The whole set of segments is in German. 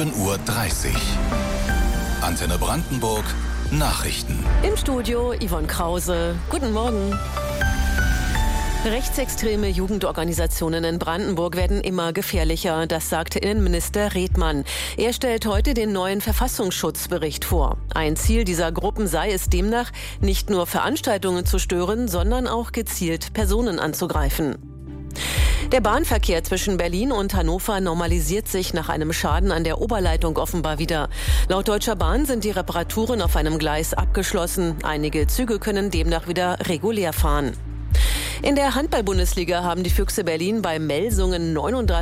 7:30 Uhr. Antenne Brandenburg Nachrichten. Im Studio Yvonne Krause. Guten Morgen. Rechtsextreme Jugendorganisationen in Brandenburg werden immer gefährlicher, das sagte Innenminister Redmann. Er stellt heute den neuen Verfassungsschutzbericht vor. Ein Ziel dieser Gruppen sei es demnach, nicht nur Veranstaltungen zu stören, sondern auch gezielt Personen anzugreifen. Der Bahnverkehr zwischen Berlin und Hannover normalisiert sich nach einem Schaden an der Oberleitung offenbar wieder. Laut Deutscher Bahn sind die Reparaturen auf einem Gleis abgeschlossen. Einige Züge können demnach wieder regulär fahren. In der Handball-Bundesliga haben die Füchse Berlin bei Melsungen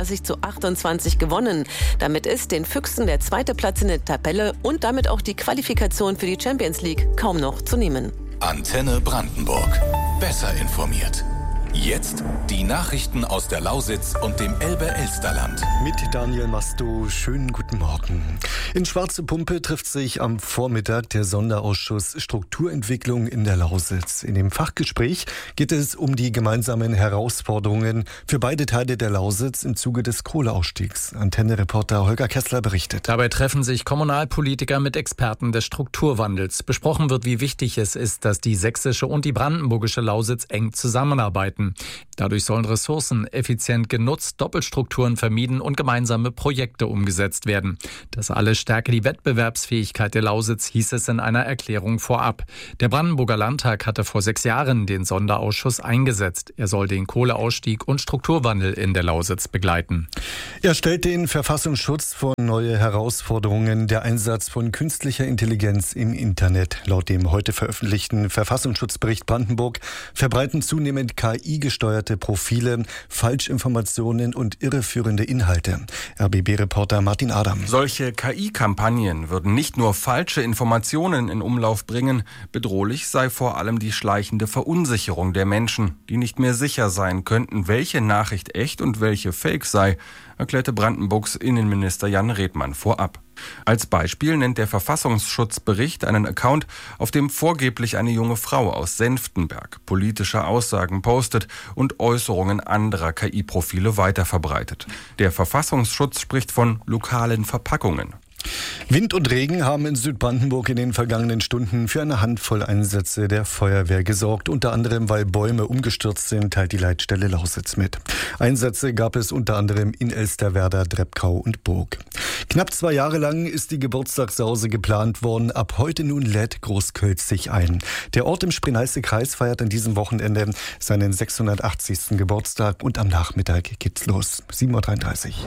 39:28 gewonnen. Damit ist den Füchsen der zweite Platz in der Tabelle und damit auch die Qualifikation für die Champions League kaum noch zu nehmen. Antenne Brandenburg. Besser informiert. Jetzt die Nachrichten aus der Lausitz und dem Elbe-Elsterland. Mit Daniel Masto, schönen guten Morgen. In Schwarze Pumpe trifft sich am Vormittag der Sonderausschuss Strukturentwicklung in der Lausitz. In dem Fachgespräch geht es um die gemeinsamen Herausforderungen für beide Teile der Lausitz im Zuge des Kohleausstiegs. Antenne-Reporter Holger Kessler berichtet. Dabei treffen sich Kommunalpolitiker mit Experten des Strukturwandels. Besprochen wird, wie wichtig es ist, dass die sächsische und die brandenburgische Lausitz eng zusammenarbeiten. Dadurch sollen Ressourcen effizient genutzt, Doppelstrukturen vermieden und gemeinsame Projekte umgesetzt werden. Das alles stärke die Wettbewerbsfähigkeit der Lausitz, hieß es in einer Erklärung vorab. Der Brandenburger Landtag hatte vor 6 Jahren den Sonderausschuss eingesetzt. Er soll den Kohleausstieg und Strukturwandel in der Lausitz begleiten. Er stellt den Verfassungsschutz vor neue Herausforderungen, der Einsatz von künstlicher Intelligenz im Internet. Laut dem heute veröffentlichten Verfassungsschutzbericht Brandenburg verbreiten zunehmend KI-gesteuerte Profile, Falschinformationen und irreführende Inhalte. RBB-Reporter Martin Adam. Solche KI-Kampagnen würden nicht nur falsche Informationen in Umlauf bringen, bedrohlich sei vor allem die schleichende Verunsicherung der Menschen, die nicht mehr sicher sein könnten, welche Nachricht echt und welche Fake sei, erklärte Brandenburgs Innenminister Jan Redmann vorab. Als Beispiel nennt der Verfassungsschutzbericht einen Account, auf dem vorgeblich eine junge Frau aus Senftenberg politische Aussagen postet und Äußerungen anderer KI-Profile weiterverbreitet. Der Verfassungsschutz spricht von lokalen Verpackungen. Wind und Regen haben in Südbrandenburg in den vergangenen Stunden für eine Handvoll Einsätze der Feuerwehr gesorgt. Unter anderem, weil Bäume umgestürzt sind, teilt die Leitstelle Lausitz mit. Einsätze gab es unter anderem in Elsterwerda, Dreppkau und Burg. Knapp 2 Jahre lang ist die Geburtstagssause geplant worden. Ab heute nun lädt Großkölz sich ein. Der Ort im Spree-Neiße-Kreis feiert an diesem Wochenende seinen 680. Geburtstag und am Nachmittag geht's los. 7:33 Uhr.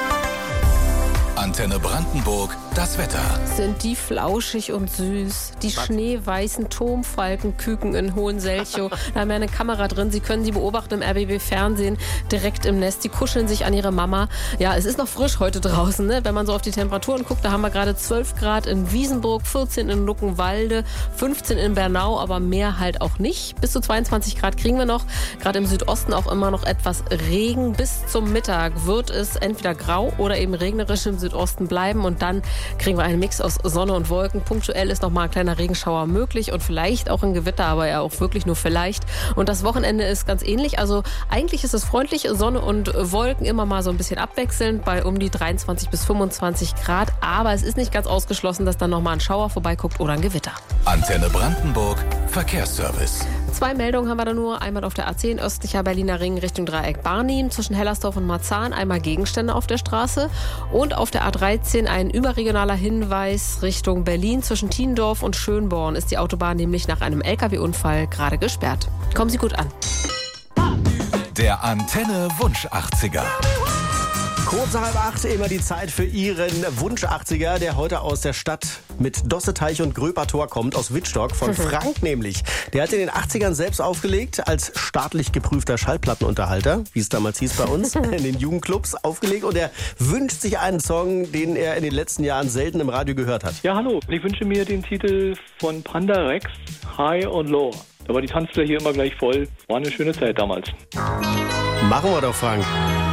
Antenne Brandenburg, das Wetter. Sind die flauschig und süß, die schneeweißen Turmfalkenküken in Hohenselchow. Da haben wir eine Kamera drin, Sie können sie beobachten im RBB-Fernsehen, direkt im Nest. Die kuscheln sich an ihre Mama. Ja, es ist noch frisch heute draußen, ne? Wenn man so auf die Temperaturen guckt, da haben wir gerade 12 Grad in Wiesenburg, 14 in Luckenwalde, 15 in Bernau, aber mehr halt auch nicht. Bis zu 22 Grad kriegen wir noch. Gerade im Südosten auch immer noch etwas Regen. Bis zum Mittag wird es entweder grau oder eben regnerisch im Südosten bleiben und dann kriegen wir einen Mix aus Sonne und Wolken. Punktuell ist noch mal ein kleiner Regenschauer möglich und vielleicht auch ein Gewitter, aber ja auch wirklich nur vielleicht. Und das Wochenende ist ganz ähnlich. Also eigentlich ist es freundlich, Sonne und Wolken immer mal so ein bisschen abwechselnd bei um die 23 bis 25 Grad. Aber es ist nicht ganz ausgeschlossen, dass dann noch mal ein Schauer vorbeiguckt oder ein Gewitter. Antenne Brandenburg, Verkehrsservice. 2 Meldungen haben wir da nur. Einmal auf der A10 östlicher Berliner Ring Richtung Dreieck Barnim zwischen Hellersdorf und Marzahn. Einmal Gegenstände auf der Straße. Und auf der A13 ein überregionaler Hinweis Richtung Berlin zwischen Tiendorf und Schönborn ist die Autobahn nämlich nach einem LKW-Unfall gerade gesperrt. Kommen Sie gut an. Der Antenne Wunsch 80er. Kurz nach 7:30 immer die Zeit für Ihren Wunsch 80er, der heute aus der Stadt mit Dosseteich und Gröpertor kommt, aus Wittstock, von Frank nämlich. Der hat in den 80ern selbst aufgelegt, als staatlich geprüfter Schallplattenunterhalter, wie es damals hieß bei uns, in den Jugendclubs aufgelegt. Und er wünscht sich einen Song, den er in den letzten Jahren selten im Radio gehört hat. Ja, hallo. Ich wünsche mir den Titel von Panda Rex, High und Low. Da war die Tanzfläche hier immer gleich voll. War eine schöne Zeit damals. Machen wir doch, Frank.